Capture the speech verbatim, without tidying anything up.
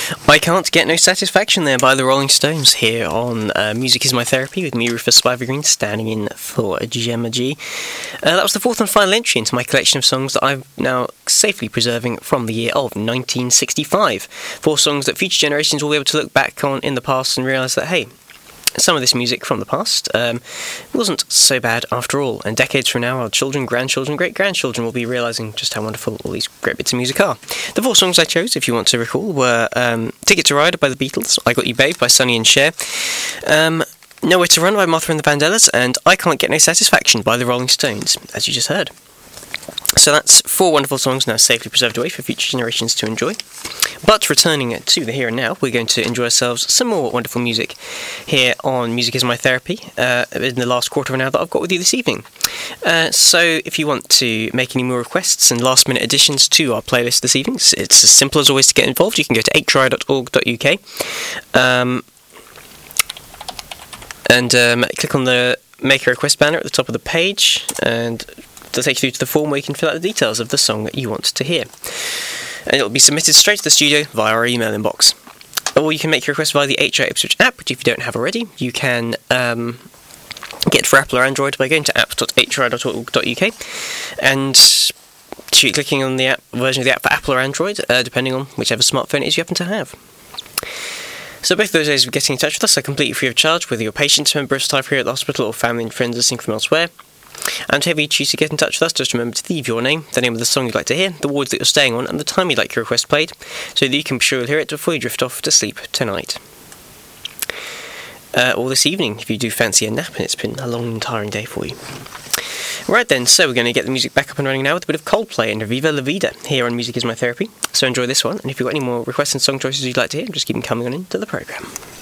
I Can't Get No Satisfaction there by the Rolling Stones here on uh, Music Is My Therapy with me, Rufus Spiver-Green, standing in for Gemma G. Uh, that was the fourth and final entry into my collection of songs that I'm now safely preserving from the year of nineteen sixty-five. Four songs that future generations will be able to look back on in the past and realise that, hey, some of this music from the past um, wasn't so bad after all, and decades from now our children, grandchildren, great-grandchildren will be realising just how wonderful all these great bits of music are. The four songs I chose, if you want to recall, were um, Ticket to Ride by the Beatles, I Got You Babe by Sonny and Cher, um, Nowhere to Run by Martha and the Vandellas, and I Can't Get No Satisfaction by the Rolling Stones, as you just heard. So that's four wonderful songs now safely preserved away for future generations to enjoy. But returning to the here and now, we're going to enjoy ourselves some more wonderful music here on Music Is My Therapy uh, in the last quarter of an hour that I've got with you this evening. Uh, so if you want to make any more requests and last minute additions to our playlist this evening, it's as simple as always to get involved. You can go to h r i dot org dot u k um, and um, click on the Make a Request banner at the top of the page, and to take you through to the form where you can fill out the details of the song that you want to hear. And it'll be submitted straight to the studio via our email inbox. Or you can make your request via the H R Ipswich app, which if you don't have already, you can um, get for Apple or Android by going to app dot h r i dot org dot u k and clicking on the app, version of the app for Apple or Android, uh, depending on whichever smartphone it is you happen to have. So both those ways of getting in touch with us are completely free of charge, whether you're a patient, member of staff here at the hospital, or family and friends listening from elsewhere. And whoever you choose to get in touch with us, just remember to leave your name, the name of the song you'd like to hear, the wards that you're staying on, and the time you'd like your request played, so that you can be sure you'll hear it before you drift off to sleep tonight. Uh, or this evening, if you do fancy a nap and it's been a long and tiring day for you. Right then, so we're going to get the music back up and running now with a bit of Coldplay and Viva La Vida here on Music Is My Therapy. So enjoy this one, and if you've got any more requests and song choices you'd like to hear, just keep them coming on into the programme.